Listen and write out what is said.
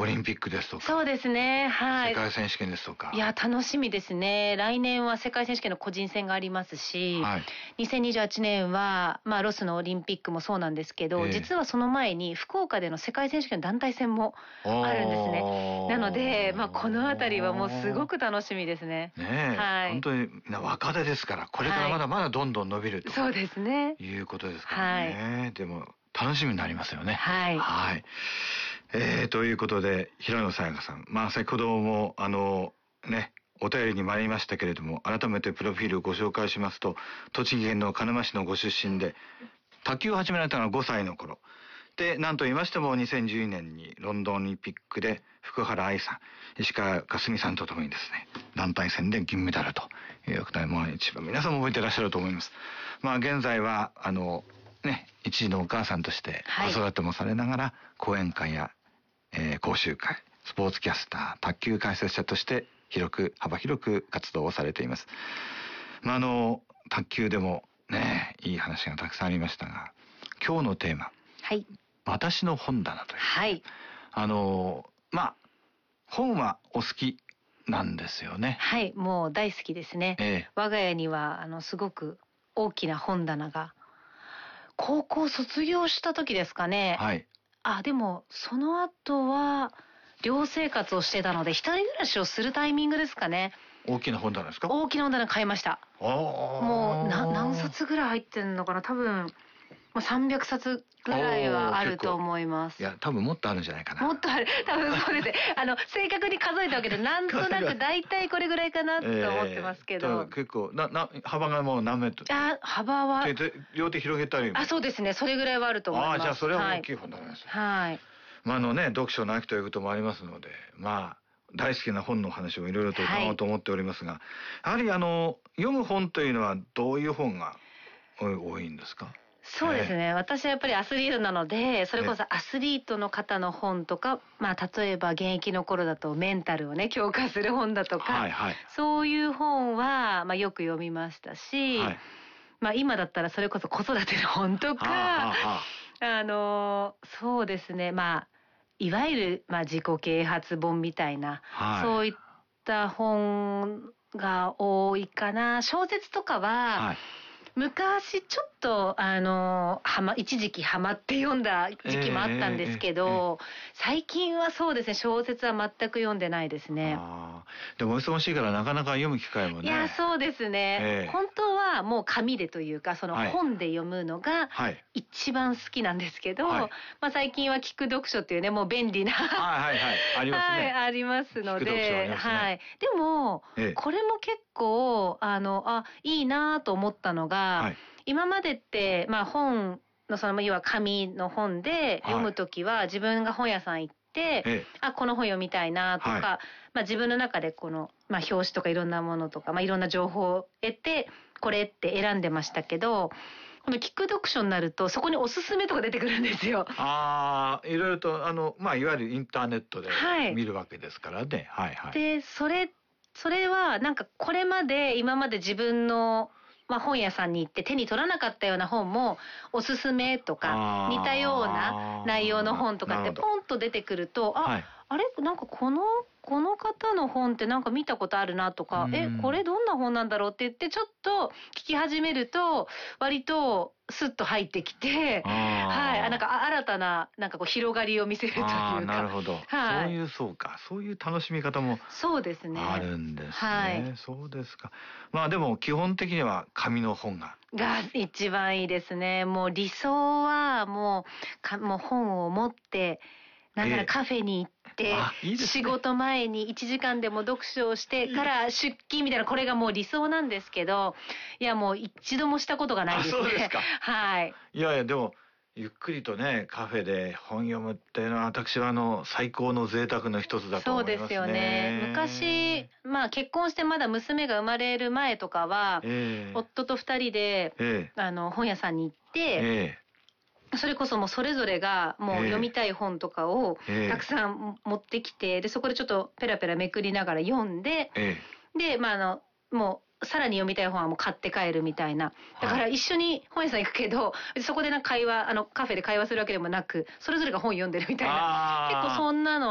オリンピックですとか。 そうですね。はい。 世界選手権ですとか。 いや、楽しみですね。来年は世界選手権の個人戦がありますし、 はい、 2028年は、ロスのオリンピックもそうなんですけど、実はその前に福岡での世界選手権団体戦もあるんですね。なので、このあたりはもうすごく楽しみですね。 ねえ、はい、本当に若手ですから、これからまだまだどんどん伸びると、 そうですね。 いうことですからね。はい、でも楽しみになりますよね。 はい。 はい。ということで、平野さやかさん。先ほども、お便りに参りましたけれども、改めてプロフィールをご紹介しますと、栃木県の鹿沼市のご出身で、卓球を始められたのは5歳の頃。で、なんと言いましても、2012年にロンドンオリンピックで、福原愛さん、石川佳純さんとともにですね、団体戦で銀メダルということで、一番皆さんも覚えていらっしゃると思います。現在は、一児のお母さんとして子育てもされながら、講演会や講習会、スポーツキャスター、卓球解説者として幅広く活動をされています。卓球でもね、いい話がたくさんありましたが、今日のテーマ、 はい、 私の本棚という。 はい。 本はお好きなんですよね。 はい、もう大好きですね。我が家にはすごく大きな本棚が、高校卒業した時ですかね。 はい。 でも、その後は、寮生活をしてたので、一人暮らしをするタイミングですかね。 大きな本棚ですか？ 大きな本棚買いました。もう、何冊ぐらい入ってんのかな？多分、300冊ぐらいはあると思います。 いや、多分もっとあるんじゃないかな。 もっとある。多分そうですね。正確に数えたわけで、なんとなく大体これぐらいかなと思ってますけど。 結構、幅がもう何メートル？ 幅は。 両手広げたり。 そうですね。それぐらいはあると思います。 じゃあそれは大きい本棚です。 はい。 読書の秋ということもありますので、大好きな本の話をいろいろと伺おうと思っておりますが、やはり読む本というのはどういう本が多いんですか？ そうですね。私はやっぱりアスリートなので、それこそアスリートの方の本とか、例えば現役の頃だとメンタルをね、強化する本だとか、そういう本は、よく読みましたし、今だったらそれこそ子育ての本とか、そうですね、いわゆる、自己啓発本みたいな、そういった本が多いかな。小説とかは、昔ちょっと一時期ハマって読んだ時期もあったんですけど、最近はそうですね、小説は全く読んでないですね。 でもお忙しいからなかなか読む機会もね。 いや、そうですね。本当はもう紙でというか、その本で読むのが一番好きなんですけど、最近は聞く読書っていうね、もう便利なありますね。 ありますので、でも、これも結構いいなと思ったのが、今までって、本の要は紙の本で読むときは、自分が本屋さん行って、この本読みたいなとか、自分の中でこの、表紙とかいろんなものとか、いろんな情報を得て、これって選んでましたけど、この聞く読書になると、そこにおすすめとか出てくるんですよ。 いろいろと、いわゆるインターネットで見るわけですからね。 で、それは、これまで、今まで自分の、本屋さんに行って手に取らなかったような本も、おすすめとか、似たような内容の本とかってポンと出てくると、あれこの方の本って見たことあるなとか、これどんな本なんだろうって言って、ちょっと聞き始めると、割とスッと入ってきて、新たな、広がりを見せるというか。 なるほど。そういう楽しみ方もそうですね。 あるんですね。そうですか。でも基本的には紙の本が一番いいですね。もう理想はもう本を持って、なんならカフェに行って、仕事前に1時間でも読書をしてから出勤みたいな、これがもう理想なんですけど、いやもう一度もしたことがないですね。 そうですか。いやでも、ゆっくりとね、カフェで本読むっていうのは、私は最高の贅沢の一つだと思いますね。 そうですよね。昔、結婚してまだ娘が生まれる前とかは、夫と2人で、本屋さんに行って、それこそもうそれぞれがもう読みたい本とかをたくさん持ってきて、で、そこでちょっとペラペラめくりながら読んで、で、もうさらに読みたい本はもう買って帰るみたいな。だから一緒に本屋さん行くけど、そこでカフェで会話するわけでもなく、それぞれが本読んでるみたいな。結構そんなの